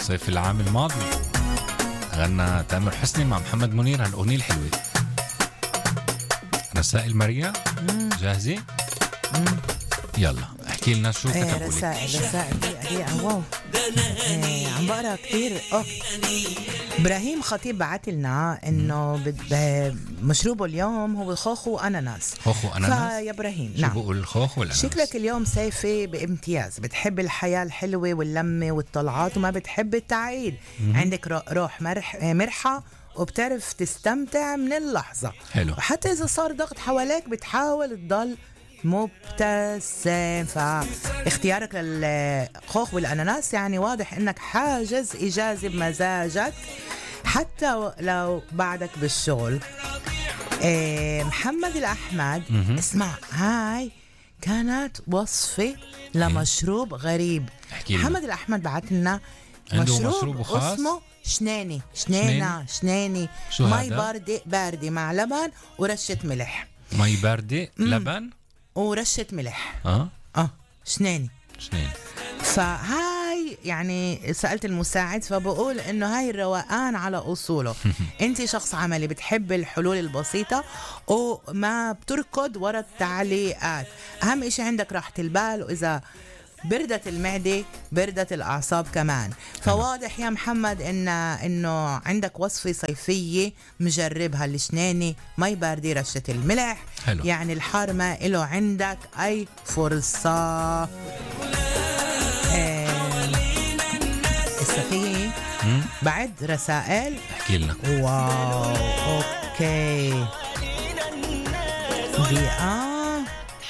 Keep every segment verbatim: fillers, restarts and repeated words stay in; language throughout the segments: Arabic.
صيف العام الماضي. غنى تامر حسني مع محمد منير هالأغنية الحلوة. رسائل ماريا جاهزة؟ يلا احكي لنا شو كتبوا لك. رسائل رسائل دقيقة واو ايه عم بقرا كتير. ابراهيم خطيب بعت لنا انه مشروبه اليوم هو خوخ واناناس. خوخ واناناس؟ فيا ابراهيم شو نعم. بقول الخوخ والاناناس؟ شكلك اليوم صيفي بامتياز، بتحب الحياة الحلوة واللمة والطلعات وما بتحب التعقيد. عندك روح مرح مرحة وبتعرف تستمتع من اللحظة. حلو. وحتى إذا صار ضغط حواليك بتحاول تضل مبتسم. فاختيارك للخوخ والأناناس يعني واضح إنك حاجز إجازة بمزاجك حتى لو بعدك بالشغل. إيه محمد الأحمد م-م. اسمع، هاي كانت وصفة لمشروب غريب. محمد الأحمد بعت لنا مشروب, مشروب اسمه شناني شنينة شناني مي باردة باردة مع لبن ورشة ملح. مي باردة لبن ورشة ملح. اه اه شناني شناني. فهاي يعني سألت المساعد فبقول انه هاي الروقان على اصوله. انت شخص عملي بتحب الحلول البسيطة وما بتركض ورا التعليقات. اهم اشي عندك راحة البال، واذا بردت المعدة بردت الأعصاب كمان. فواضح يا محمد إن إنه عندك وصفة صيفية مجربها، الشناني مي باردة رشة الملح. حلو. يعني الحار ما إله عندك أي فرصة. السفية بعد رسائل احكي لنا. واو أوكي دقيقة.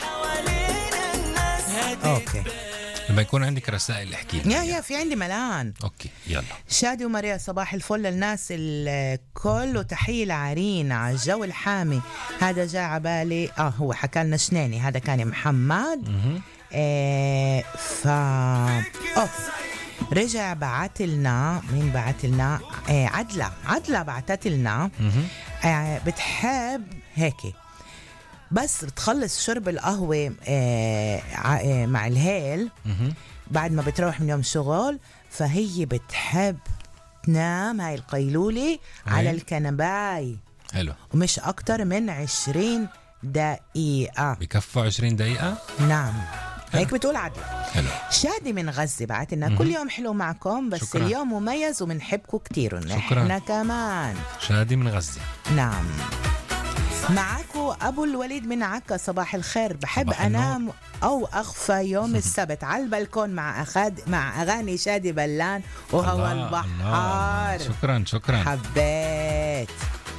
أوكي لما يكون عندك رسائل احكي لي. يا يا في عندي ملان. اوكي يلا. شادي وماريا صباح الفل للناس الكل وتحية لعرين على الجو الحامي. هذا جاء عبالي اه هو حكى لنا شناني، هذا كان محمد. آه ف اوه رجع بعت لنا مين بعت لنا آه عدلة عدلة بعتت لنا آه بتحب هيك بس بتخلص شرب القهوة آه آه مع الهيل بعد ما بتروح من يوم شغل، فهي بتحب تنام هاي القيلولة على الكنباي. حلو. ومش أكتر من عشرين دقيقة. بكفوا عشرين دقيقة؟ نعم. حلو. هيك بتقول عدل. حلو. شادي من غزة بعتنا كل يوم حلو معكم بس شكرا. اليوم مميز ومنحبكم كتير. نحن كمان. شادي من غزة. نعم. معاكو أبو الوليد من عكا صباح الخير. بحب أنام أو أغفى يوم السبت على البلكون مع أخاد مع أغاني شادي بلان وهو البحر. الله. شكرا شكرا حبيت.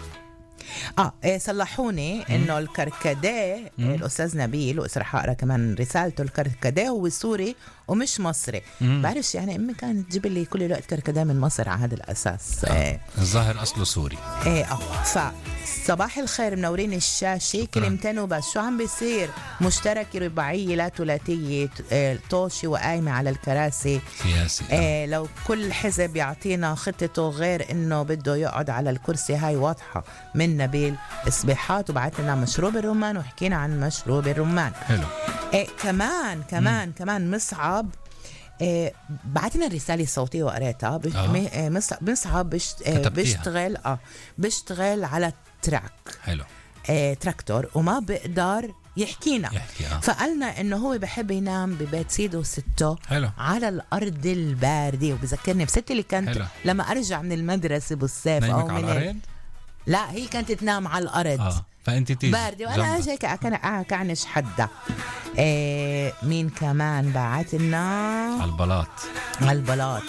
اه إيه صلحوني انه الكركديه الاستاذ نبيل واسرح اقرا كمان رسالته. الكركديه هو سوري ومش مصري. بعرفش يعني امي كانت تجيب لي كل الوقت كركديه من مصر على هذا الاساس. آه. إيه. الظاهر اصله سوري. ايه اه فصباح الخير منورين الشاشه. كلمتين وبس. شو عم بيصير؟ مشتركه رباعيه لا ثلاثيه اه طوشي وقايمه على الكراسي سياسي. إيه لو كل حزب يعطينا خطته غير انه بده يقعد على الكرسي. هاي واضحه من نبيل إصباحات. وبعت لنا مشروب الرمان وحكينا عن مشروب الرمان. حلو. إيه كمان كمان مم. كمان مصعب إيه بعت لنا الرسالة الصوتية وقريتها. بش آه. مصعب بشت آه بيشتغل اه بيشتغل على تراك. حلو. إيه تراكتور وما بقدر يحكينا. يحكي آه. فقالنا انه هو بحب ينام ببيت سيده وسته. حلو. على الارض الباردة. وبذكرني بستي اللي كانت حلو. لما ارجع من المدرسة بالصيف او من على لا هي كانت تنام على الأرض. آه. فأنت تيجي باردة وأنا أجي كأعنش حدا. إيه مين كمان بعت لنا على البلاط. على البلاط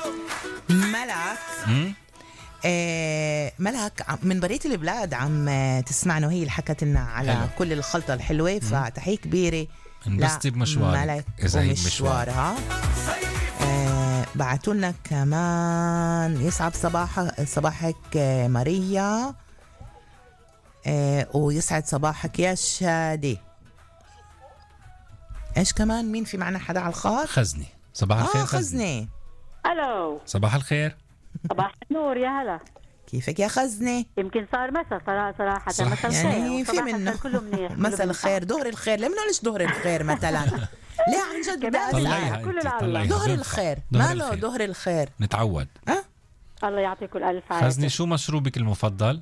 ملك. إيه ملك من برية البلاد عم تسمعنا وهي اللي حكت لنا على حلو. كل الخلطة الحلوة. فتحية كبيرة انبسطي بمشوارك ملك ومشوارها. إيه بعتوا لنا كمان يسعد صباحك صباحك ماريا. إيه ويسعد صباحك يا شادي. ايش كمان مين في معنا حدا على الخط؟ خزني. صباح الخير. آه خزني. الو صباح الخير. صباح النور يا هلا. كيفك يا خزني؟ يمكن صار مساء صراحة صراحة مساء الخير يعني في منه كله منيح. مساء الخير ظهر الخير. ليه ما نقولش ظهر الخير مثلا؟ لا عن جد بدي كمان طلعيها أسأل. كله انت لله. طلعيها ظهر بنفع. الخير ظهر ماله الخير. ظهر الخير. نتعود. أه؟ الله يعطيكم الف عافيه. خزني شو مشروبك المفضل؟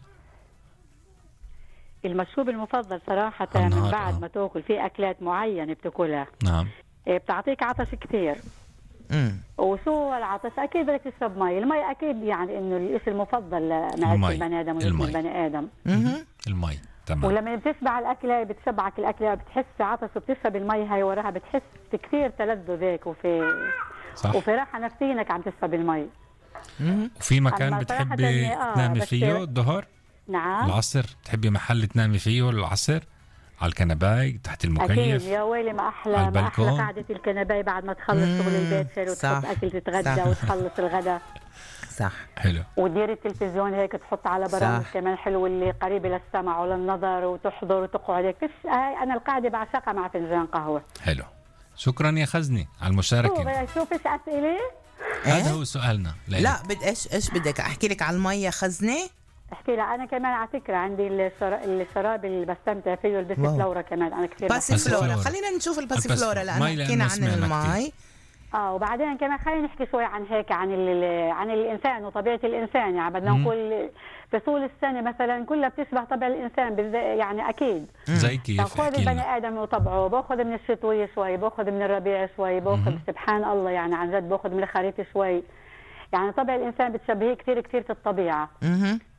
المشروب المفضل صراحه على من النهار، بعد آه. ما تاكل في اكلات معينه بتاكلها نعم. إيه، بتعطيك عطش كثير. امم وشو العطش اكيد بدك تشرب مي. المي اكيد يعني انه الشيء المفضل لمعده المي. البني ادم وجسم المي. البني ادم. اها المي. تمام. ولما بتشبع الاكله بتشبعك الاكله بتحس بعطش وبتشرب المي هاي وراها بتحس كثير تلذذ هيك وفي صح. وفي راحه نفسيه انك عم تشرب المي. امم وفي مكان أما صراحة بتحبي آه، تنامي بس- فيه الظهر؟ نعم العصر تحبي محل تنامي فيه العصر؟ على الكنباي تحت اكيد المكيف؟ يا ويلي ما على احلى ما احلى البلكون. قعده الكنباي بعد ما تخلص مم، شغل البيت شيل صح، وتحط اكل تتغدى صح. وتخلص الغداء صح. حلو. وتدير التلفزيون هيك تحط على برامج صح. كمان حلوه اللي قريبه للسمع وللنظر وتحضر وتقعد هيك. فيش هاي انا القعده بعشقها مع فنجان قهوه. حلو. شكرا يا خزني على المشاركة. شو فيش اسئله؟ هذا إيه؟ هو سؤالنا. لإلك. لا بد ايش ايش بدك احكي لك على المية خزنة؟ احكي لها انا كمان على فكره عندي الشرا... الشراب اللي بستمتع فيه البس واو. فلورا كمان انا كثير باسيفلورا. باسيفلورا. خلينا نشوف الباسيفلورا. الباسيفلورا لأنه مي لأنه حكينا عن سمعنا المي. اه وبعدين كمان خلينا نحكي شوي عن هيك عن ال... عن الانسان وطبيعه الانسان. يعني بدنا مم. نقول فصول السنه مثلا كلها بتشبه طبع الانسان بالذ... يعني اكيد. زي كيف؟ باخذ احكي لنا. البني ادم وطبعه باخذ من الشتويه شوي باخذ من الربيع شوي باخذ مم. سبحان الله يعني عن جد باخذ من الخريف شوي. يعني طبع الانسان بتشبهيه كثير كثير في الطبيعه. اها